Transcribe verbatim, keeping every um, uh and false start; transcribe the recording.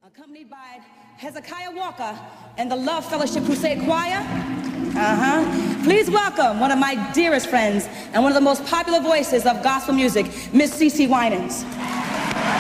accompanied by Hezekiah Walker and the Love Fellowship Crusade Choir. Uh-huh. Please welcome one of my dearest friends and one of the most popular voices of gospel music, Miss CeCe Winans.